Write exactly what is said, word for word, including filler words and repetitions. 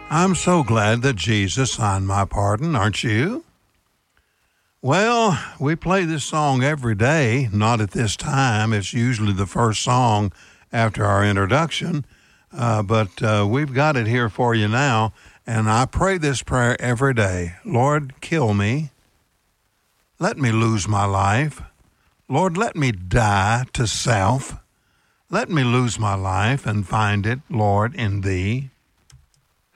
I'm so glad that Jesus signed my pardon, aren't you? Well, we play this song every day, not at this time. It's usually the first song after our introduction, uh, but uh, we've got it here for you now, and I pray this prayer every day. Lord, kill me. Let me lose my life. Lord, let me die to self. Let me lose my life and find it, Lord, in Thee.